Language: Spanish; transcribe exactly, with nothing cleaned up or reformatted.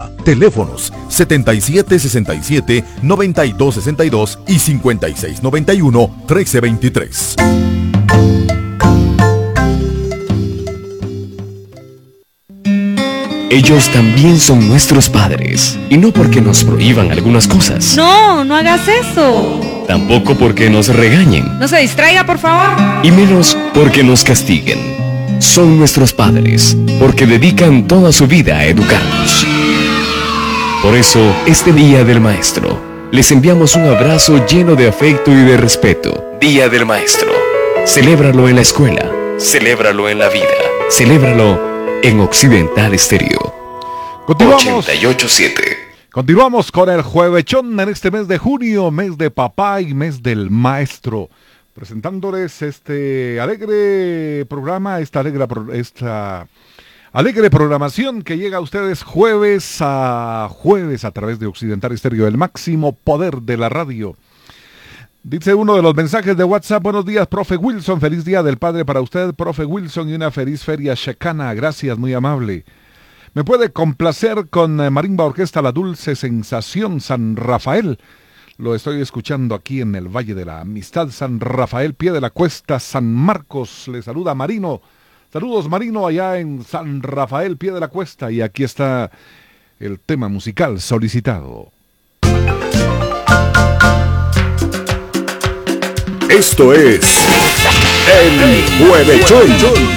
Guatemala. Teléfonos setenta y siete sesenta y siete, noventa y dos sesenta y dos y cincuenta y seis noventa y uno, trece veintitrés. Ellos también son nuestros padres, y no porque nos prohíban algunas cosas. No, no hagas eso. Tampoco porque nos regañen. No se distraiga, por favor. Y menos porque nos castiguen. Son nuestros padres, porque dedican toda su vida a educarnos. Por eso, este Día del Maestro, les enviamos un abrazo lleno de afecto y de respeto. Día del Maestro. Celébralo en la escuela, celébralo en la vida, celébralo en Occidental Estéreo. Continuamos. ochenta y ocho punto siete. Continuamos con el Juevechón en este mes de junio, mes de papá y mes del maestro. Presentándoles este alegre programa, esta alegre, esta alegre programación que llega a ustedes jueves a jueves a través de Occidental Estéreo, el máximo poder de la radio. Dice uno de los mensajes de WhatsApp: buenos días, profe Wilson, feliz día del padre para usted, profe Wilson, y una feliz feria checana, gracias, muy amable. ¿Me puede complacer con eh, Marimba Orquesta La Dulce Sensación San Rafael? Lo estoy escuchando aquí en el Valle de la Amistad, San Rafael, pie de la cuesta, San Marcos. Le saluda Marino. Saludos, Marino, allá en San Rafael, pie de la cuesta. Y aquí está el tema musical solicitado. Esto es El Juevechón.